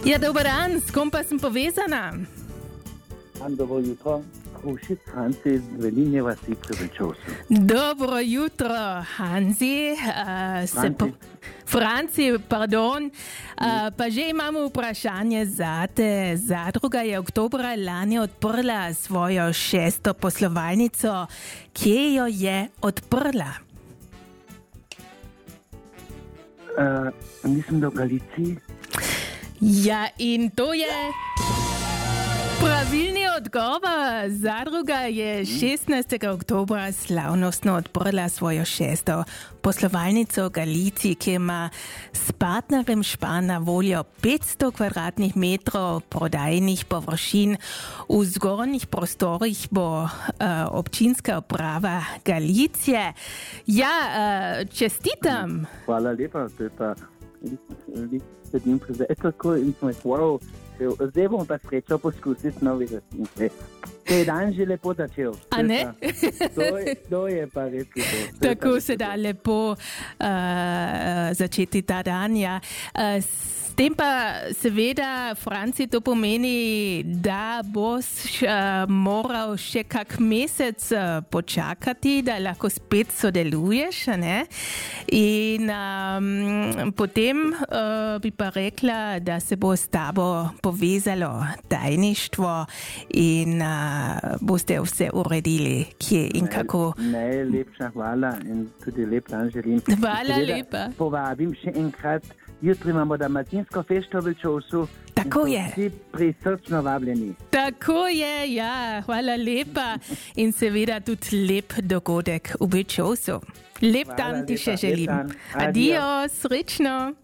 Ja, dober dan, s kom pa sem povezana? Dobro jutro, Krušec Hanzi z Velinje vasi pri Večovcu. Dobro jutro, Hanzi. Franci, pardon. Pa že imamo vprašanje zate. Zadruga je oktobra lani odprla svojo 6. poslovalnico. Kje jo je odprla? Mislim, da v Galiciji. Ja, in to je pravilni odgovor. Zadruga je 16. oktobra slavnostno odprla svojo 6. poslovalnico v Galiciji, ki ima s partnerjem Špan na voljo 500 kvadratnih metrov prodajnih površin. V zgornjih prostorih bo občinska uprava Galicije. Ja, čestitam. Hvala lepa, to je pa sedim tako in smo wow, zdaj bom pa srečo poskusiti novi gostnice. To je dan že lepo začel. A ne? To je pa res lepo. Tako se da lepo začeti ta dan, ja. S tem pa seveda, Franci, to pomeni, da boš moral še kak mesec počakati, da lahko spet sodeluješ, ne? In potem bi pa rekla, da se bo s tabo povezalo tajništvo in boste vse uredili, kje in kako. Najlepša hvala in tudi lep dan želim. Hvala lepa. Povabim še enkrat. Jutri imamo dalmatinsko fešto v Večovcu. Tako je. Vsi prisrčno vabljeni. Tako je, ja. Hvala lepa. In seveda tudi lep dogodek v Večovcu. Lep dan ti še želim. Adijo, srečno.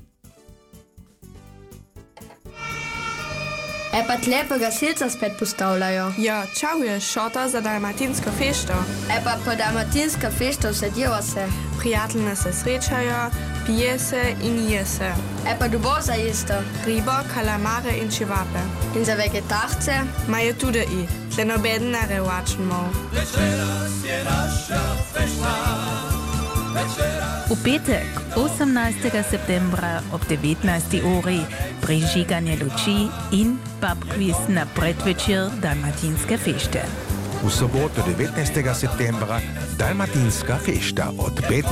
Pa tlepa gasilca spet postavljajo. Ja, čau je šota za dalmatinsko fešto. Pa po dalmatinska fešto sedijo se. Prijateljne se srečajo, pije se in je se. Pa dubo za isto. Ribo, kalamare in čivape. In za vegetarce? Majo tudi i. Tle nobeden ne revačen mol. V petek, 18. septembra ob 19. uri prižiganje luči in pub quiz na predvečer dalmatinske fešte. V soboto 19. septembra dalmatinska fešta od 5.